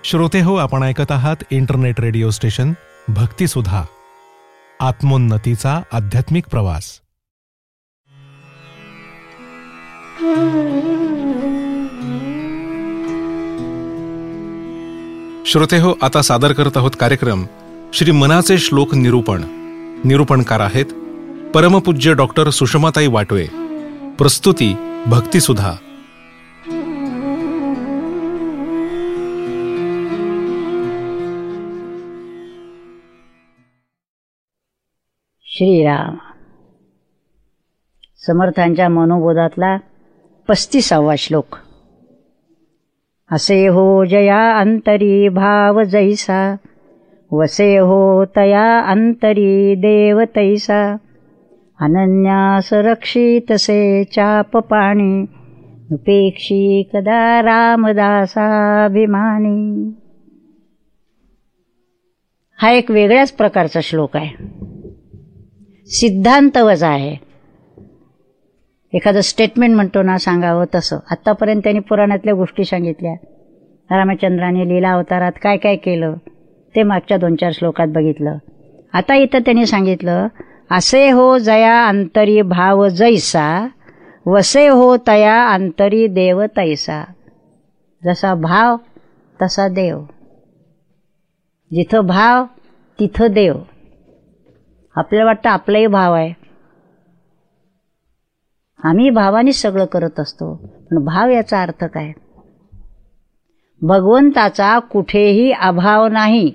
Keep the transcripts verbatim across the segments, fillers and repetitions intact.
श्रोते हो, आपण ऐकत आहात इंटरनेट रेडिओ स्टेशन भक्तिसुधा, आत्मोन्नतीचा आध्यात्मिक प्रवास. श्रोते हो, आता सादर करत आहोत कार्यक्रम श्री मनाचे श्लोक निरूपण. निरूपणकार आहेत परमपूज्य डॉक्टर सुषमाताई वाटवे. प्रस्तुती भक्तिसुधा. श्रीराम. समर्थांच्या मनोबोधातला पस्तीसावा श्लोक. असे हो जया अंतरी भाव जैसा, वसे हो तया अंतरी देव तैसा, अनन्यास रक्षितसे चाप पाणी, उपेक्षी कदा रामदासाभिमानी. हा एक वेगळ्याच प्रकारचा श्लोक आहे. सिद्धांत वजा आहे. एखादं स्टेटमेंट म्हणतो ना, सांगावं तसं. आत्तापर्यंत त्यांनी पुराणातल्या गोष्टी सांगितल्या. रामचंद्राने लीला अवतारात काय काय केलं ते मागच्या दोन चार श्लोकात बघितलं. आता इथं त्यांनी सांगितलं, असे हो जया अंतरी भाव जैसा, वसे हो तया अंतरी देव तैसा. जसा भाव तसा देव. जिथं भाव तिथं देव. आपल्याला वाटतं आपलाही भाव आहे, आम्ही भावानेच सगळं करत असतो. पण भाव याचा अर्थ काय? भगवंताचा कुठेही अभाव नाही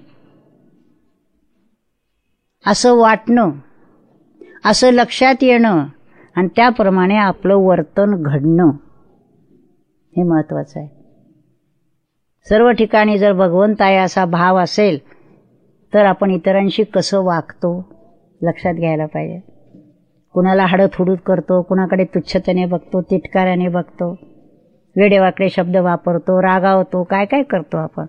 असं वाटणं, असं लक्षात येणं आणि त्याप्रमाणे आपलं वर्तन घडणं, हे महत्वाचं आहे. सर्व ठिकाणी जर भगवंत आहे असा भाव असेल तर आपण इतरांशी कसं वागतो लक्षात घ्यायला पाहिजे. कुणाला हाडतहुडूत करतो, कुणाकडे तुच्छतेने बघतो, तिटकाऱ्याने बघतो, वेडेवाकडे शब्द वापरतो, रागावतो, काय काय करतो आपण.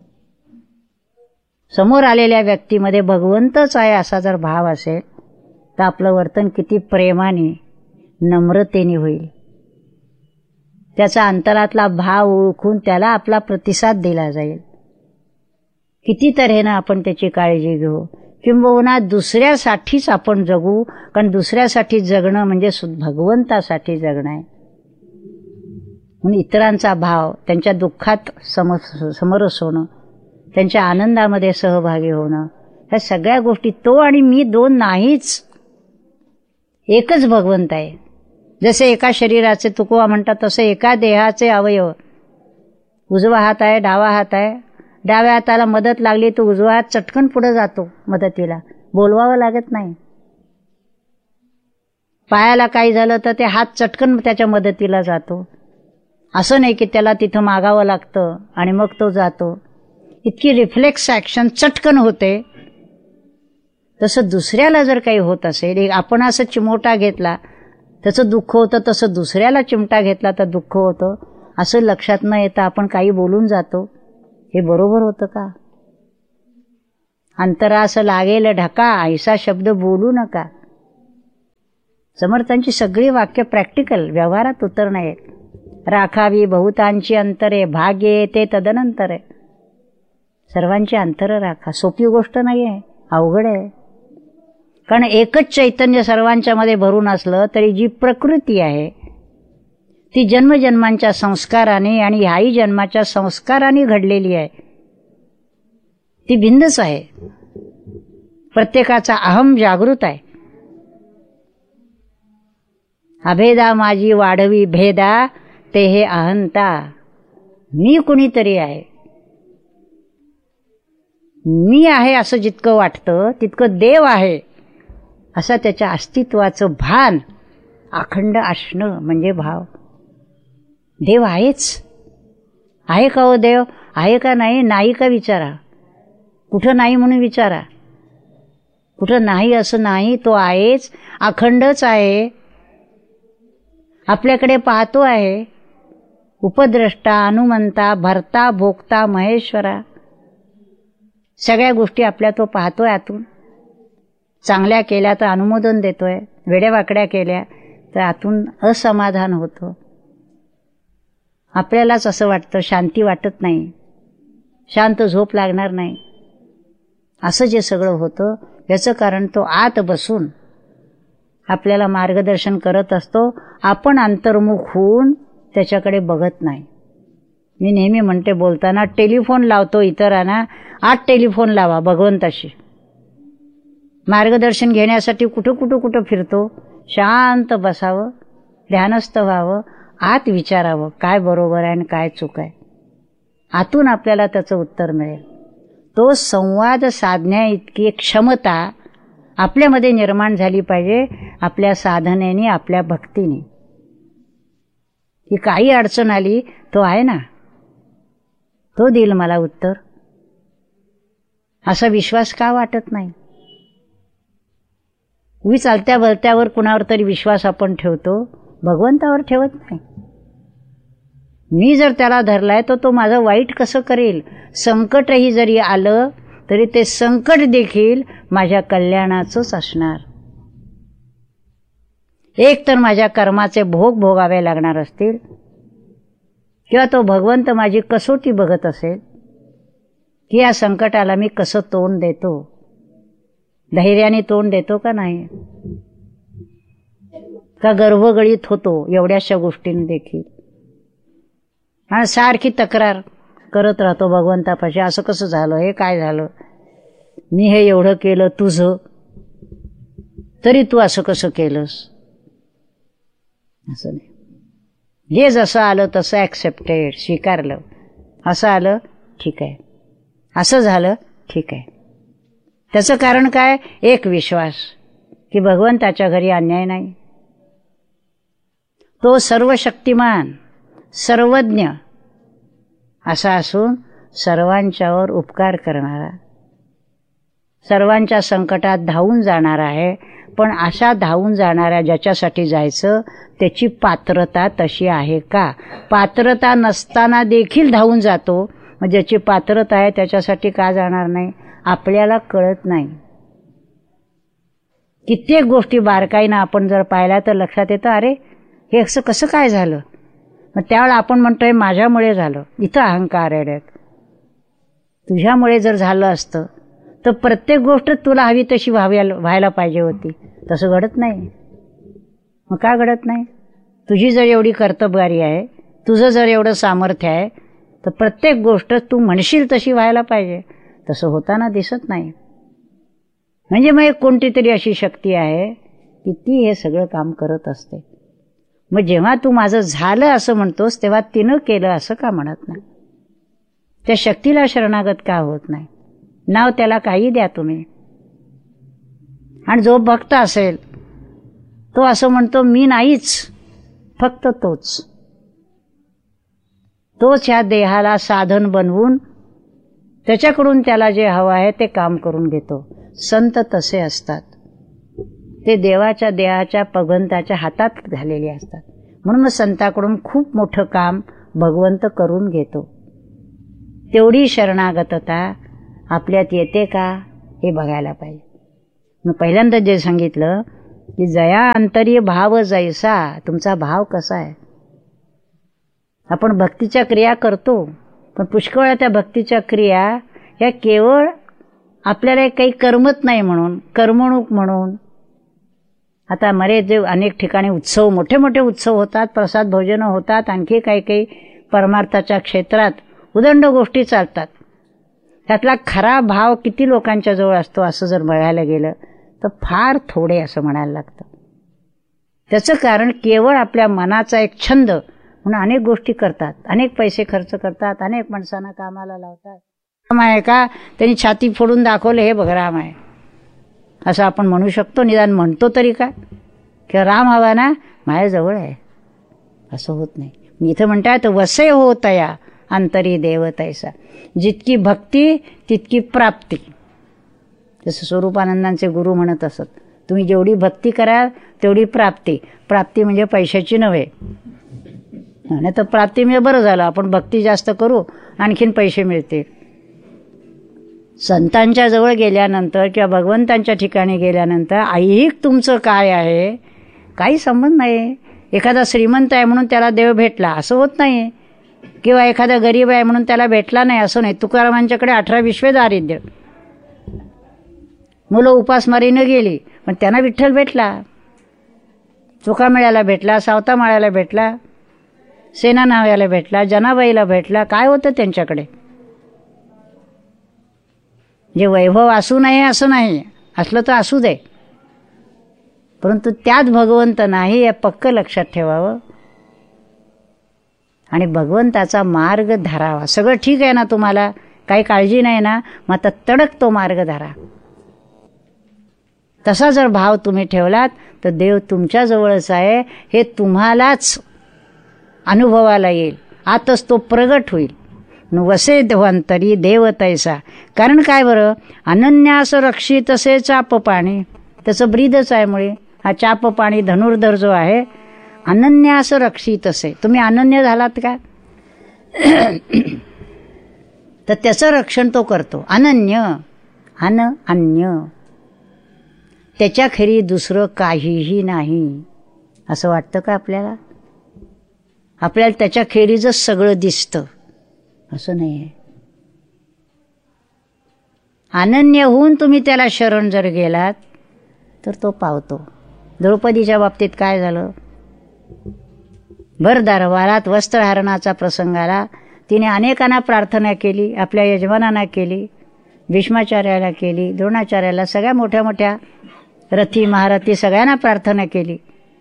समोर आलेल्या व्यक्तीमध्ये भगवंतच आहे असा जर भाव असेल तर आपलं वर्तन किती प्रेमाने, नम्रतेने होईल. त्याचा अंतरातला भाव ओळखून त्याला आपला प्रतिसाद दिला जाईल. किती तऱ्हेनं आपण त्याची काळजी घेऊ, किंबहुना दुसऱ्यासाठीच आपण जगू. कारण दुसऱ्यासाठी जगणं म्हणजे भगवंतासाठी जगणं आहे. म्हणून इतरांचा भाव, त्यांच्या दुःखात सम समरस होणं, त्यांच्या आनंदामध्ये सहभागी होणं, ह्या सगळ्या गोष्टी, तो आणि मी दोन नाहीच, एकच भगवंत आहे. जसे एका शरीराचे तुकोबा म्हणतात तसे एका देहाचे अवयव. उजवा हात आहे, डावा हात आहे. डाव्या हाताला मदत लागली तर उजवा हात चटकन पुढे जातो मदतीला, बोलवावं लागत नाही. पायाला काही झालं तर ते हात चटकन त्याच्या मदतीला जातो. असं नाही की त्याला तिथं मागावं लागतं आणि मग तो जातो. इतकी रिफ्लेक्स ॲक्शन चटकन होते. तसं दुसऱ्याला जर काही होत असेल, आपण असं चिमोटा घेतला त्याचं दुःख होतं, तसं दुसऱ्याला चिमटा घेतला तर दुःख होतं. असं लक्षात न येता आपण काही बोलून जातो. हे बरोबर होतं का? अंतरास लागेल ढका, ऐसा शब्द बोलू नका. समर्थांची सगळी वाक्य प्रॅक्टिकल, व्यवहारात उतरणं आहेत. राखावी बहुतांची अंतरे, भाग्य ते तदनंतर आहे. सर्वांची अंतरं राखा. सोपी गोष्ट नाही आहे, अवघड आहे. कारण एकच चैतन्य सर्वांच्या मध्ये भरून असलं तरी जी प्रकृती आहे ती जन्मजन्मांच्या संस्काराने आणि ह्याही जन्माच्या संस्काराने घडलेली आहे. ती भिन्नच आहे. प्रत्येकाचा अहम जागृत आहे. अभेदा माझी वाढवी भेदा, ते हे अहंता. मी कुणीतरी आहे, मी आहे असं जितकं वाटतं तितकं देव आहे असं त्याच्या अस्तित्वाचं भान अखंड असणं म्हणजे भाव. देव आहेच. आहे का हो देव? आहे का नाही? नाही का विचारा. कुठं नाही म्हणून विचारा. कुठं नाही असं नाही, तो आहेच, अखंडच आहे. आपल्याकडे पाहतो आहे. उपद्रष्टा, अनुमंता, भर्ता, भोक्ता, महेश्वरा, सगळ्या गोष्टी आपल्या तो पाहतोय आतून. चांगल्या केल्या तर अनुमोदन देतोय, वेड्यावाकड्या केल्या तर आतून असमाधान होतं. आपल्यालाच असं वाटतं, शांती वाटत नाही. शांत झोप लागणार नाही. असं जे सगळं होतं याचं कारण तो आत बसून आपल्याला मार्गदर्शन करत असतो. आपण अंतर्मुख होऊन त्याच्याकडे बघत नाही. मी नेहमी म्हणते बोलताना, टेलिफोन लावतो इतरांना, आत टेलिफोन लावा भगवंताशी. मार्गदर्शन घेण्यासाठी कुठं कुठं कुठं फिरतो. शांत बसावं, ध्यानस्थ व्हावं, आत विचारावं काय बरोबर आहे आणि काय चूक आहे. आतून आपल्याला त्याचं उत्तर मिळेल. तो संवाद साधण्या इतकी क्षमता आपल्यामध्ये निर्माण झाली पाहिजे, आपल्या साधनेने, आपल्या भक्तीने. की काही अडचण आली तो आहे ना, तो देईल मला उत्तर, असा विश्वास का वाटत नाही. उभी चालत्या बलत्यावर कुणावर तरी विश्वास आपण ठेवतो, भगवंतावर ठेवत नाही. मी जर त्याला धरलाय तर तो माझं वाईट कसं करेल. संकटही जरी आलं तरी ते संकट देखील माझ्या कल्याणाचंच असणार. एक तर माझ्या कर्माचे भोग भोगावे लागणार असतील, किंवा तो भगवंत माझी कसोटी बघत असेल की या संकटाला मी कसं तोंड देतो, धैर्याने तोंड देतो का नाही, का गर्भगळीत होतो एवढ्याशा गोष्टींनी देखील, आणि सारखी तक्रार करत राहतो भगवंतापाशी. असं कसं झालं, हे काय झालं, मी हे एवढं केलं तुझं, तरी तू असं कसं केलंस. असं नाही. जे जसं आलं तसं ॲक्सेप्टेड, स्वीकारलं. असं आलं ठीक आहे, असं झालं ठीक आहे. त्याचं कारण काय, एक विश्वास की भगवंताच्या घरी अन्याय नाही. तो सर्व शक्तिमान, सर्वज्ञ असा असून सर्वांच्यावर उपकार करणारा, सर्वांच्या संकटात धावून जाणार आहे. पण अशा धावून जाणाऱ्या ज्याच्यासाठी जायचं त्याची पात्रता तशी आहे का. पात्रता नसताना देखील धावून जातो, मग ज्याची पात्रता आहे त्याच्यासाठी का जाणार नाही. आपल्याला कळत नाही. कित्येक गोष्टी बारकाईनं आपण जर पाहिल्या तर लक्षात येतं, अरे हे असं कसं काय झालं. मग त्यावेळेला आपण म्हणतोय माझ्यामुळे झालं. इथं अहंकार आहे. तुझ्यामुळे जर झालं असतं तर प्रत्येक गोष्ट तुला हवी तशी व्हावी व्हायला पाहिजे होती. तसं घडत नाही. मग का घडत नाही. तुझी जर एवढी कर्तबगारी आहे, तुझं जर एवढं सामर्थ्य आहे, तर प्रत्येक गोष्ट तू म्हणशील तशी व्हायला पाहिजे. तसं होताना दिसत नाही. म्हणजे मग एक कोणती तरी अशी शक्ती आहे की ती हे सगळं काम करत असते. मग जेव्हा तू माझं झालं असं म्हणतोस तेव्हा तिनं केलं असं का म्हणत नाही. त्या शक्तीला शरणागत का होत नाही. नाव त्याला काही द्या तुम्ही. आणि जो भक्त असेल तो असं म्हणतो मी नाहीच, फक्त तोच. तोच ह्या देहाला साधन बनवून त्याच्याकडून त्याला जे हवं आहे ते काम करून घेतो. संत तसे असतात. ते देवाच्या देहाच्या भगवंताच्या हातात झालेले असतात. म्हणून संताकडून खूप मोठं काम भगवंत करून घेतो. तेवढी शरणागतता आपल्यात येते का हे बघायला पाहिजे. मग पहिल्यांदा जे सांगितलं की जया अंतरी भाव जैसा, तुमचा भाव कसा आहे. आपण भक्तीच्या क्रिया करतो, पण पुष्कळ वेळा त्या भक्तीच्या क्रिया या केवळ आपल्याला काही करमत नाही म्हणून, करमणूक म्हणून. आता मरे जे अनेक ठिकाणी उत्सव, मोठे मोठे उत्सव होतात, प्रसाद भोजनं होतात, आणखी काही काही परमार्थाच्या क्षेत्रात उदंड गोष्टी चालतात. त्यातला खरा भाव किती लोकांच्या जवळ असतो असं जर बघायला गेलं तर फार थोडे असं म्हणायला लागतं. त्याचं कारण केवळ आपल्या मनाचा एक छंद म्हणून अनेक गोष्टी करतात, अनेक पैसे खर्च करतात, अनेक माणसांना कामाला लावतात. राम आहे का, त्यांनी छाती फोडून दाखवले हे बघ राम आहे असं आपण म्हणू शकतो. निदान म्हणतो तरी का, किंवा राम हवा ना माझ्याजवळ आहे असं होत नाही. मी इथं म्हणताय वसे हो तया अंतरी देव तैसा. जितकी भक्ती तितकी प्राप्ती. जसं स्वरूपानंदांचे गुरु म्हणत असत, तुम्ही जेवढी भक्ती कराल तेवढी प्राप्ती. प्राप्ती म्हणजे पैशाची नव्हे. नाही तर प्राप्ती म्हणजे बरं झालं आपण भक्ती जास्त करू आणखीन पैसे मिळतील. संतांच्या जवळ गेल्यानंतर किंवा भगवंतांच्या ठिकाणी गेल्यानंतर ऐहिक तुमचं काय आहे काही संबंध नाही. एखादा श्रीमंत आहे म्हणून त्याला देव भेटला असं होत नाही. किंवा एखादा गरीब आहे म्हणून त्याला भेटला नाही असं नाही. तुकारामांच्याकडे अठरा विश्वे दारिद्र्य, मुलं उपासमारीनं गेली पण त्यांना विठ्ठल भेटला. चुकामेळ्याला भेटला, सावता माळ्याला भेटला, सेना नाव्याला भेटला, जनाबाईला भेटला. काय होतं त्यांच्याकडे? जे वैभव असू नये असं नाही, असलं तर असू दे, परंतु त्यात भगवंत नाही हे पक्क लक्षात ठेवावं आणि भगवंताचा मार्ग धरावा. सगळं ठीक आहे ना तुम्हाला, काही काळजी नाही ना, मग आता तडक तो मार्ग धरा. तसा जर भाव तुम्ही ठेवलात तर देव तुमच्या जवळच आहे हे तुम्हालाच अनुभवाला येईल, आतच तो प्रगट होईल. वसे देवांतरी देव तैसा. कारण काय बरं, अनन्यास रक्षित असे चाप पाणी, त्याचं ब्रीदच आहे मुळे. हा चाप पाणी धनुर्धर जो आहे, अनन्यास रक्षित असे. तुम्ही अनन्य झालात का तर त्याचं रक्षण तो करतो. अनन्य, अन अन्य, त्याच्या खेरी दुसरं काहीही नाही असं वाटतं का आपल्याला? आपल्याला त्याच्या खेरीजच सगळं दिसतं असं नाही आहे. अनन्य होऊन तुम्ही त्याला शरण जर गेलात तर तो पावतो. द्रौपदीच्या बाबतीत काय झालं? भर दरबारात वस्त्रहरणाचा प्रसंग आला. तिने अनेकांना प्रार्थना केली, आपल्या यजमानांना केली, भीष्माचार्याला केली, द्रोणाचार्याला, सगळ्या मोठ्या मोठ्या रथी महारथी सगळ्यांना प्रार्थना केली.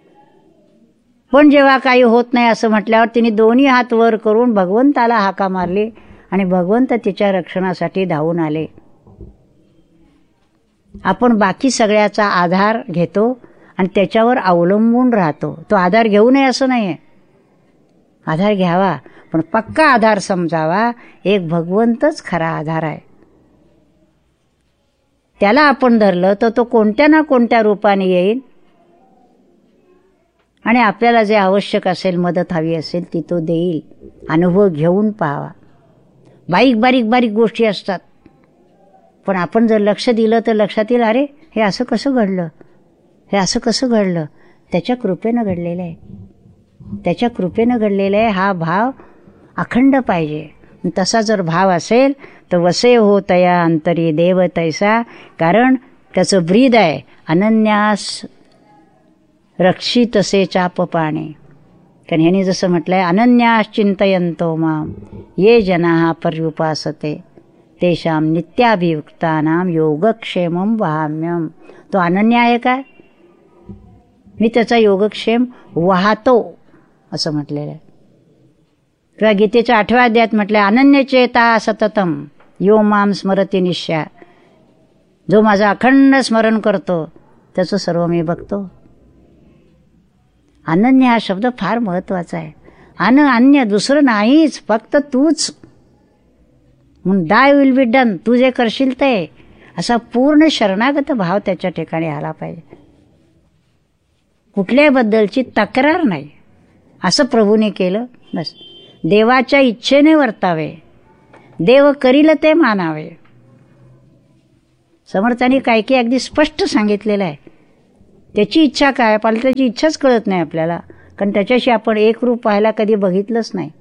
पण जेव्हा काही होत नाही असं म्हटल्यावर तिने दोन्ही हात वर करून भगवंताला हाका मारली आणि भगवंत तिच्या रक्षणासाठी धावून आले. आपण बाकी सगळ्याचा आधार घेतो आणि त्याच्यावर अवलंबून राहतो. तो आधार घेऊ नये असं नाही आहे, आधार घ्यावा, पण पक्का आधार समजावा. एक भगवंतच खरा आधार आहे. त्याला आपण धरलं तर तो कोणत्या ना कोणत्या रूपाने येईल आणि आपल्याला जे आवश्यक असेल, मदत हवी असेल ती तो देईल. अनुभव घेऊन पाहावा. बारीक बारीक बारीक गोष्टी असतात, पण आपण जर लक्ष दिलं तर लक्षात येईल, अरे हे असं कसं घडलं, हे असं कसं घडलं. त्याच्या कृपेनं घडलेलं आहे, त्याच्या कृपेनं घडलेलं आहे. हा भाव अखंड पाहिजे. तसा जर भाव असेल तर वसे हो तया अंतरी देव तैसा. कारण त्याचं ब्रीद आहे अनन्यास रक्षित असे चाप पाणी. कारण ह्यानी जसं म्हटलंय, अनन्यास चिंतयंतो माम ये जना पर्युपासते तेषाम नित्याभियुक्तानाम योगक्षेमम वहाम्यम. तो अनन्य आहे काय? मी त्याचा योगक्षेम वाहतो असं म्हटलेलं आहे. किंवा गीतेच्या आठव्या अध्यायात म्हटलंय, अनन्य चेता सततम यो माम स्मरती निश्या. जो माझं अखंड स्मरण करतो त्याचं सर्व मी बघतो. अनन्य हा शब्द फार महत्वाचा आहे. अन अन्य दुसरं नाहीच, फक्त तूच. म्हणून दाय विल बी डन, तू जे करशील ते, असा पूर्ण शरणागत भाव त्याच्या ठिकाणी आला पाहिजे. कुठल्याबद्दलची तक्रार नाही. असं प्रभूने केलं बस. देवाच्या इच्छेने वर्तावे, देव करील ते मानावे. समर्थांनी काय की अगदी स्पष्ट सांगितलेलं आहे. त्याची इच्छा काय, आपल्याला त्याची इच्छाच कळत नाही आपल्याला, कारण त्याच्याशी आपण एक रूप पाहायला कधी बघितलंच नाही.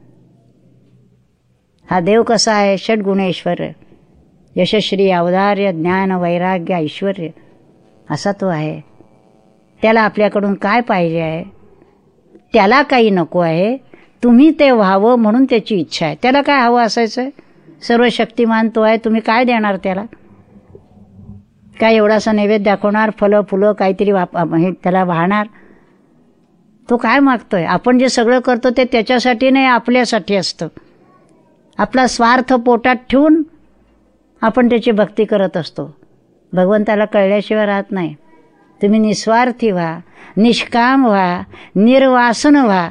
हा देव कसा आहे? षड्गुणेश्वर, यशश्री, औदार्य, ज्ञान, वैराग्य, ऐश्वर, असा तो आहे. त्याला आपल्याकडून काय पाहिजे आहे? त्याला काही नको आहे, तुम्ही ते व्हावं म्हणून त्याची इच्छा आहे. त्याला काय हवं असायचं? सर्व शक्तिमान तो आहे, तुम्ही काय देणार त्याला? काय एवढासा नैवेद्य दाखवणार, फलं फुलं काहीतरी वाप हे त्याला वाहणार? तो काय मागतोय? आपण जे सगळं करतो ते त्याच्यासाठी नाही, आपल्यासाठी असतं. आपला स्वार्थ पोटात ठेवून आपण त्याची भक्ती करत असतो. भगवंताला कळल्याशिवाय राहत नाही. तुम्ही निस्वार्थी व्हा, निष्काम व्हा, निर्वासन व्हा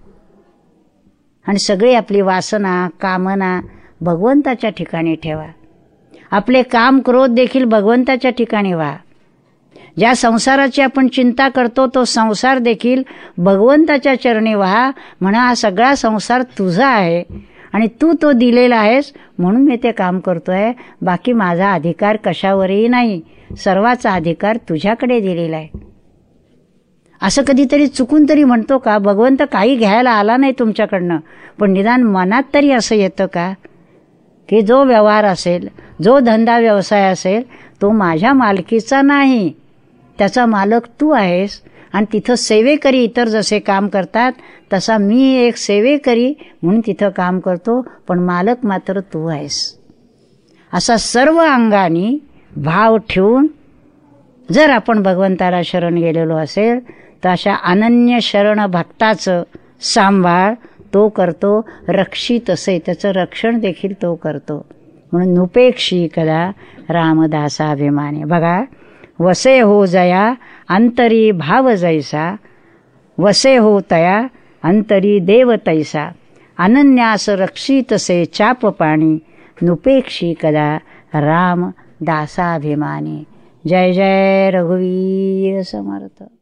आणि सगळी आपली वासना, कामना भगवंताच्या ठिकाणी ठेवा. आपले काम क्रोध देखील भगवंताच्या ठिकाणी व्हा. ज्या संसाराची आपण चिंता करतो तो संसार देखील भगवंताच्या चरणी व्हा. म्हणा हा सगळा संसार तुझा आहे आणि तू तो दिलेला आहेस म्हणून मी ते काम करतोय. बाकी माझा अधिकार कशावरही नाही, सर्वाचा अधिकार तुझ्याकडे दिलेला आहे. असं कधीतरी चुकून तरी म्हणतो का? भगवंत काही घ्यायला आला नाही तुमच्याकडनं, पण निदान मनात तरी असं येतं का की जो व्यवहार असेल, जो धंदा व्यवसाय असेल, तो माझ्या मालकीचा नाही, त्याचा मालक तू आहेस. आणि तिथं सेवेकरी इतर जसे काम करतात तसा मी एक सेवेकरी म्हणून तिथं काम करतो, पण मालक मात्र तू आहेस. असा सर्व अंगाने भाव ठेवून जर आपण भगवंताला शरण गेलेलो असेल तर अशा अनन्य शरण भक्ताचं सांभाळ तो करतो, रक्षित असे त्याचं रक्षण देखील तो करतो. म्हणून नुपेक्षी कदा रामदासाभिमानी. बघा, वसे हो जया अंतरी भाव जैसा, वसे हो तया अंतरी देव तैसा, अनन्यास रक्षितसे चाप पाणी, नुपेक्षी कदा राम दासाभिमानी. जय जय रघुवीर समर्थ.